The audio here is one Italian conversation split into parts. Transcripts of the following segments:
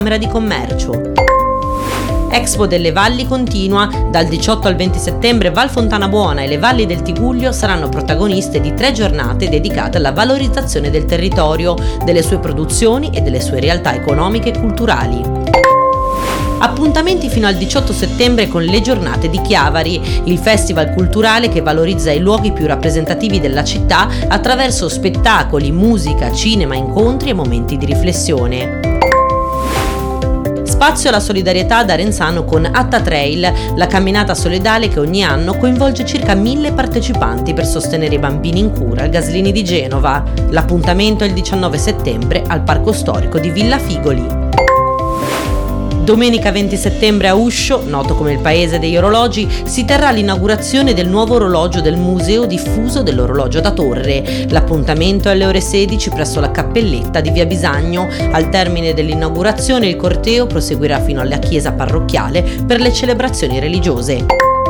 Camera di Commercio. Expo delle Valli continua. Dal 18 al 20 settembre Val Fontana Buona e le Valli del Tigullio saranno protagoniste di 3 giornate dedicate alla valorizzazione del territorio, delle sue produzioni e delle sue realtà economiche e culturali. Appuntamenti fino al 18 settembre con le giornate di Chiavari, il festival culturale che valorizza i luoghi più rappresentativi della città attraverso spettacoli, musica, cinema, incontri e momenti di riflessione. Spazio alla solidarietà ad Arenzano con Atta Trail, la camminata solidale che ogni anno coinvolge circa 1000 partecipanti per sostenere i bambini in cura al Gaslini di Genova. L'appuntamento è il 19 settembre al Parco Storico di Villa Figoli. Domenica 20 settembre a Uscio, noto come il paese degli orologi, si terrà l'inaugurazione del nuovo orologio del Museo Diffuso dell'Orologio da Torre. L'appuntamento è alle ore 16 presso la cappelletta di Via Bisagno. Al termine dell'inaugurazione il corteo proseguirà fino alla chiesa parrocchiale per le celebrazioni religiose.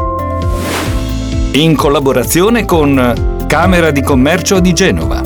In collaborazione con Camera di Commercio di Genova.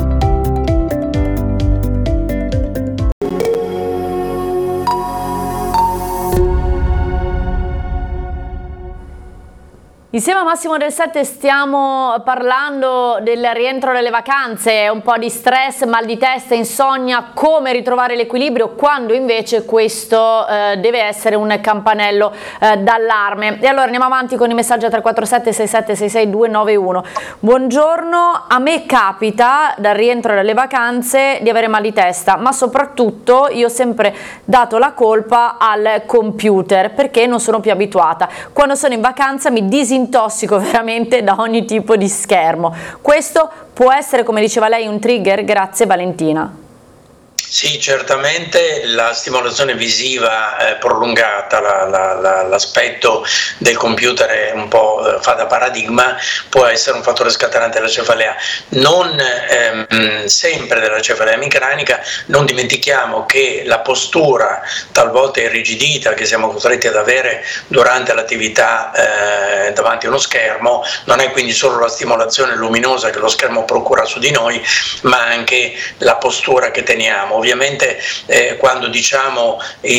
Insieme a Massimo Del Sette stiamo parlando del rientro dalle vacanze, un po' di stress, mal di testa, insonnia, come ritrovare l'equilibrio quando invece questo deve essere un campanello d'allarme. E allora andiamo avanti con i messaggi a 347 67 66 291. Buongiorno, a me capita dal rientro dalle vacanze di avere mal di testa, ma soprattutto io ho sempre dato la colpa al computer perché non sono più abituata. Quando sono in vacanza mi disintossico veramente da ogni tipo di schermo. Questo può essere, come diceva lei, un trigger? Grazie Valentina. Sì, certamente la stimolazione visiva prolungata, l'aspetto del computer è un po' fa da paradigma, può essere un fattore scatenante della cefalea. Non sempre della cefalea emicranica, non dimentichiamo che la postura talvolta irrigidita che siamo costretti ad avere durante l'attività davanti a uno schermo non è quindi solo la stimolazione luminosa che lo schermo procura su di noi, ma anche la postura che teniamo. Ovviamente quando diciamo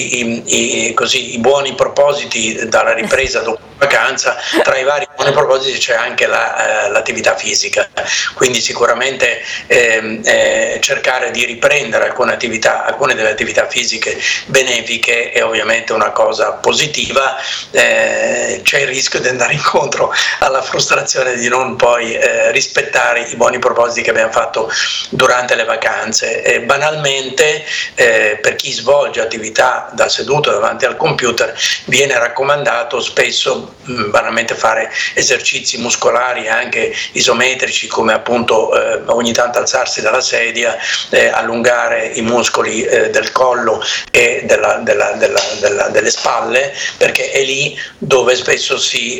i buoni propositi dalla ripresa dopo la vacanza, tra i vari buoni propositi c'è anche l'attività fisica, quindi sicuramente cercare di riprendere alcune delle attività fisiche benefiche è ovviamente una cosa positiva. C'è il rischio di andare incontro alla frustrazione di non poi rispettare i buoni propositi che abbiamo fatto durante le vacanze. Banalmente per chi svolge attività da seduto davanti al computer viene raccomandato spesso banalmente fare esercizi muscolari anche isometrici, come appunto ogni tanto alzarsi dalla sedia, allungare i muscoli del collo e delle spalle, perché è lì dove spesso si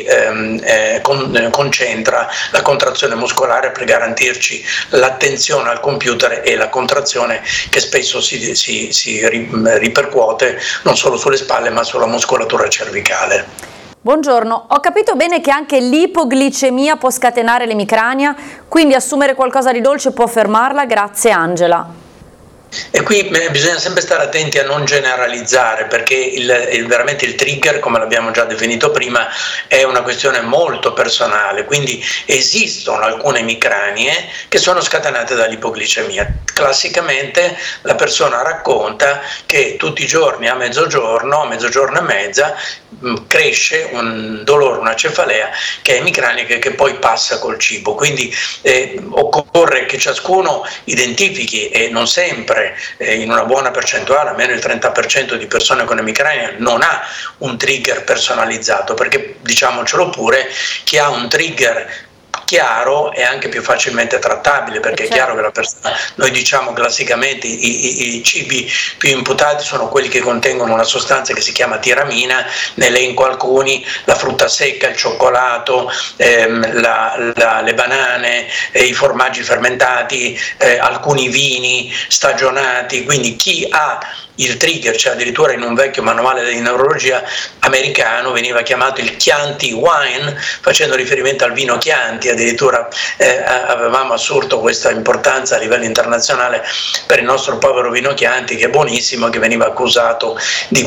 concentra la contrazione muscolare per garantirci l'attenzione al computer e la contrazione che spesso si ripercuote non solo sulle spalle ma sulla muscolatura cervicale. Buongiorno, ho capito bene che anche l'ipoglicemia può scatenare l'emicrania, quindi assumere qualcosa di dolce può fermarla? Grazie Angela. E qui bisogna sempre stare attenti a non generalizzare, perché veramente il trigger, come l'abbiamo già definito prima, è una questione molto personale, quindi esistono alcune emicranie che sono scatenate dall'ipoglicemia. Classicamente la persona racconta che tutti i giorni a mezzogiorno e mezza cresce un dolore, una cefalea che è emicranica e che poi passa col cibo, quindi occorre che ciascuno identifichi, e non sempre in una buona percentuale, almeno il 30% di persone con emicrania non ha un trigger personalizzato, perché diciamocelo pure, chi ha un trigger chiaro è anche più facilmente trattabile, perché è chiaro che la persona, noi diciamo classicamente i cibi più imputati sono quelli che contengono una sostanza che si chiama tiramina, ne elenco alcuni: la frutta secca, il cioccolato, le banane, i formaggi fermentati, alcuni vini stagionati. Quindi chi ha il trigger, cioè addirittura in un vecchio manuale di neurologia americano veniva chiamato il Chianti wine, facendo riferimento al vino Chianti. Addirittura avevamo assurto questa importanza a livello internazionale per il nostro povero vino Chianti, che è buonissimo, che veniva accusato di